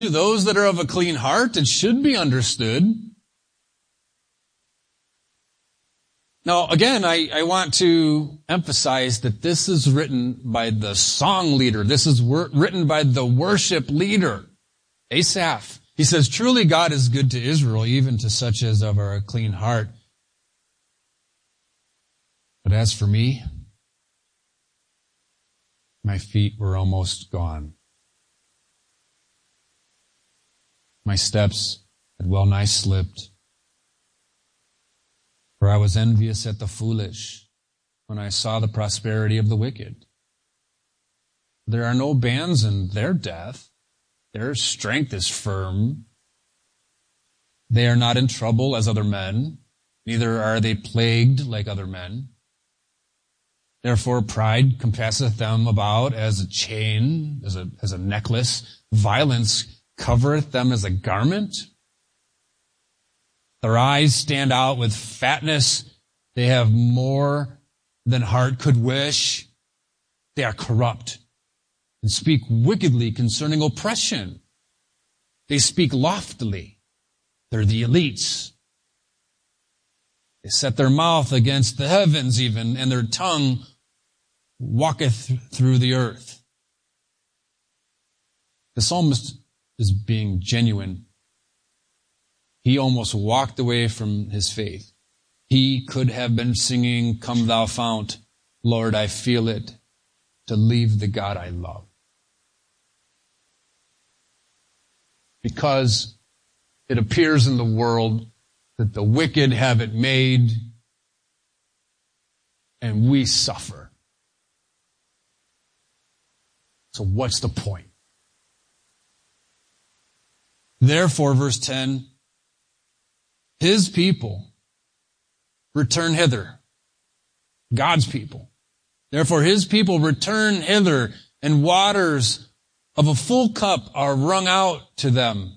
To those that are of a clean heart, it should be understood. Now, again, I want to emphasize that this is written by the song leader. This is written by the worship leader, Asaph. He says, truly God is good to Israel, even to such as of a clean heart. But as for me, my feet were almost gone. My steps had well nigh slipped. For I was envious at the foolish when I saw the prosperity of the wicked. There are no bands in their death. Their strength is firm. They are not in trouble as other men, neither are they plagued like other men. Therefore pride compasseth them about as a chain, as a necklace. Violence covereth them as a garment. Their eyes stand out with fatness. They have more than heart could wish. They are corrupt and speak wickedly concerning oppression. They speak loftily. They're the elites. They set their mouth against the heavens even, and their tongue walketh through the earth. The psalmist is being genuine. He almost walked away from his faith. He could have been singing, Come Thou Fount, Lord, I feel it, to leave the God I love. Because it appears in the world that the wicked have it made and we suffer. So what's the point? Therefore, verse 10, His people return hither. God's people. Therefore, His people return hither, and waters of a full cup are wrung out to them.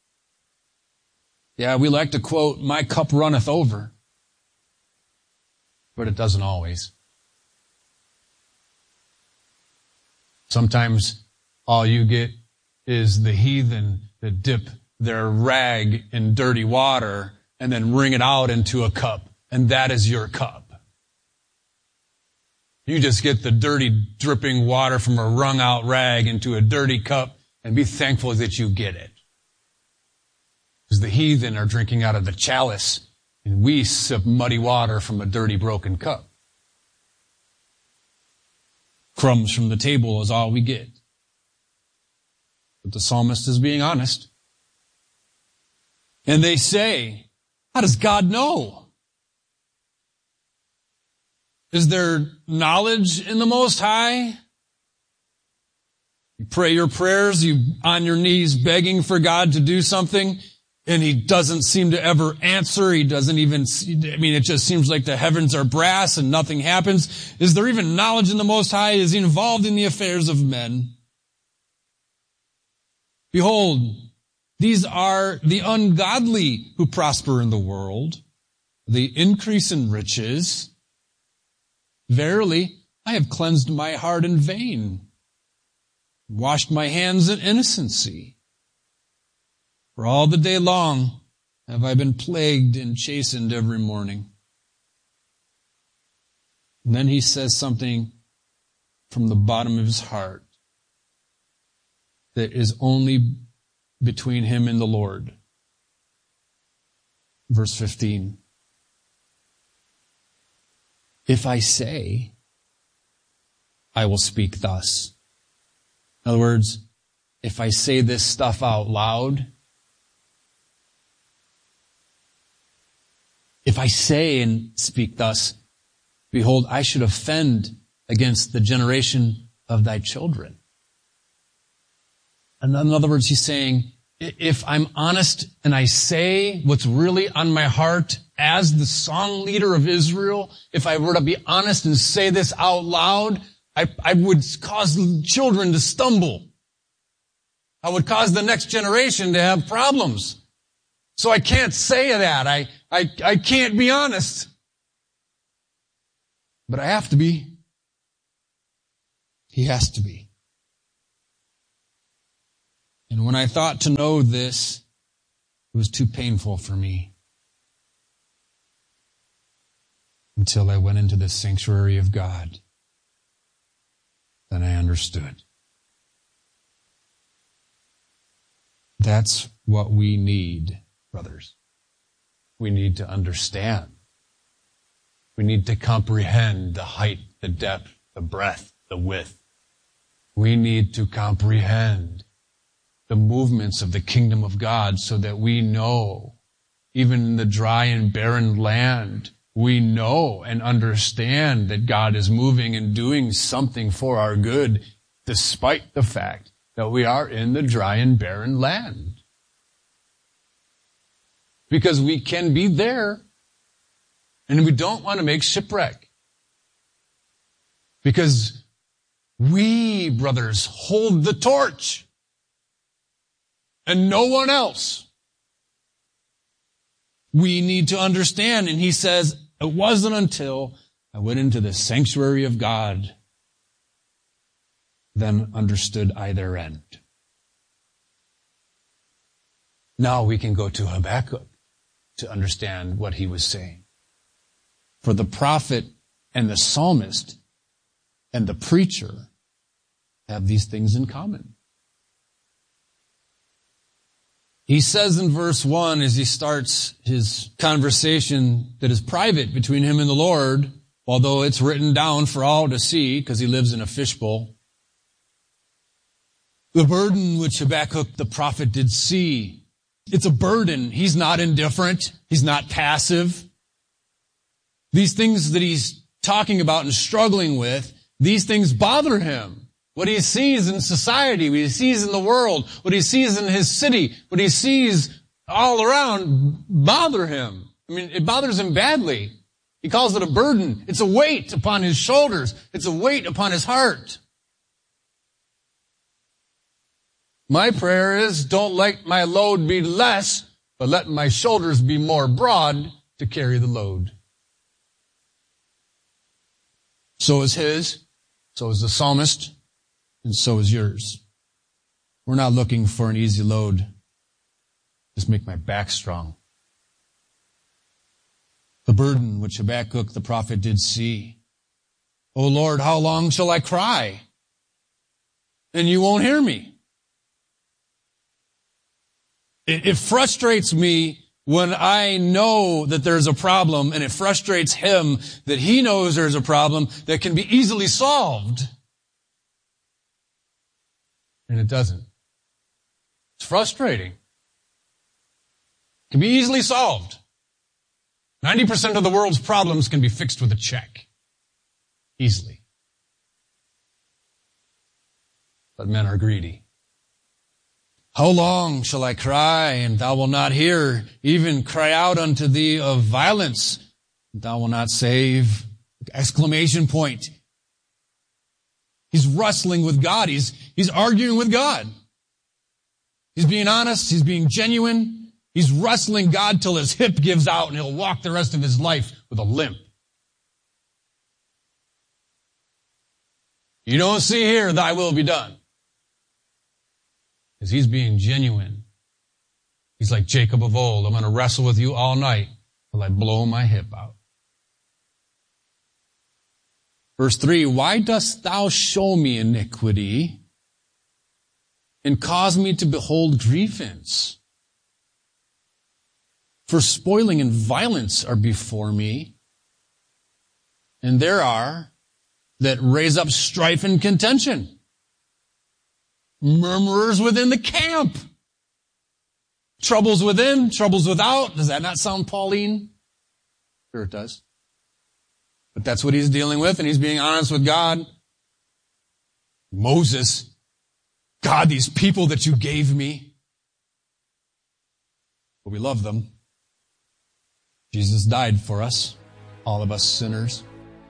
Yeah, we like to quote, my cup runneth over. But it doesn't always. Sometimes all you get is the heathen that dip their rag in dirty water and then wring it out into a cup, and that is your cup. You just get the dirty, dripping water from a wrung out rag into a dirty cup and be thankful that you get it. Because the heathen are drinking out of the chalice, and we sip muddy water from a dirty, broken cup. Crumbs from the table is all we get. But the psalmist is being honest. And they say, how does God know? Is there knowledge in the Most High? You pray your prayers, you on your knees begging for God to do something, and He doesn't seem to ever answer. He doesn't even, it just seems like the heavens are brass and nothing happens. Is there even knowledge in the Most High? Is He involved in the affairs of men? Behold, these are the ungodly who prosper in the world. They increase in riches. Verily, I have cleansed my heart in vain, washed my hands in innocency. For all the day long have I been plagued and chastened every morning. And then he says something from the bottom of his heart that is only between him and the Lord. Verse 15. If I say, I will speak thus. In other words, if I say this stuff out loud, if I say and speak thus, behold, I should offend against the generation of thy children. And in other words, he's saying, if I'm honest and I say what's really on my heart as the song leader of Israel, if I were to be honest and say this out loud, I would cause children to stumble. I would cause the next generation to have problems. So I can't say that. I can't be honest. But I have to be. He has to be. And when I thought to know this, it was too painful for me. Until I went into the sanctuary of God. Then I understood. That's what we need, brothers. We need to understand. We need to comprehend the height, the depth, the breadth, the width. We need to comprehend the movements of the kingdom of God so that we know, even in the dry and barren land, we know and understand that God is moving and doing something for our good, despite the fact that we are in the dry and barren land. Because we can be there, and we don't want to make shipwreck. Because we, brothers, hold the torch, and no one else. We need to understand, and he says, it wasn't until I went into the sanctuary of God, then understood either end. Now we can go to Habakkuk to understand what he was saying. For the prophet and the psalmist and the preacher have these things in common. He says in verse 1, as he starts his conversation that is private between him and the Lord, although it's written down for all to see because he lives in a fishbowl, the burden which Habakkuk the prophet did see. It's a burden. He's not indifferent. He's not passive. These things that he's talking about and struggling with, these things bother him. What he sees in society, what he sees in the world, what he sees in his city, what he sees all around bother him. I mean, it bothers him badly. He calls it a burden. It's a weight upon his shoulders. It's a weight upon his heart. My prayer is, don't let my load be less, but let my shoulders be more broad to carry the load. So is his, so is the psalmist, and so is yours. We're not looking for an easy load. Just make my back strong. The burden which Habakkuk the prophet did see. O Lord, how long shall I cry? And you won't hear me. It frustrates me when I know that there's a problem, and it frustrates him that he knows there's a problem that can be easily solved. And it doesn't. It's frustrating. It can be easily solved. 90% of the world's problems can be fixed with a check. Easily. But men are greedy. How long shall I cry, and thou wilt not hear? Even cry out unto thee of violence, and thou wilt not save? Exclamation point. He's wrestling with God. He's arguing with God. He's being honest. He's being genuine. He's wrestling God till his hip gives out, and he'll walk the rest of his life with a limp. You don't see here, thy will be done. Because he's being genuine. He's like Jacob of old. I'm going to wrestle with you all night till I blow my hip out. Verse 3, why dost thou show me iniquity and cause me to behold grievance? For spoiling and violence are before me, and there are that raise up strife and contention. Murmurers within the camp. Troubles within, troubles without. Does that not sound Pauline? Sure it does. But that's what he's dealing with, and he's being honest with God. Moses, God, these people that you gave me, but we love them. Jesus died for us, all of us sinners.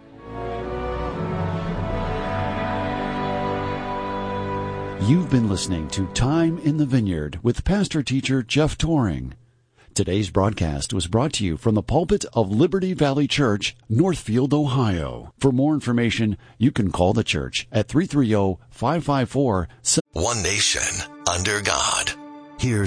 You've been listening to Time in the Vineyard with pastor-teacher Jeff Toring. Today's broadcast was brought to you from the pulpit of Liberty Valley Church, Northfield, Ohio. For more information, you can call the church at 330-554-... One nation, under God. Here's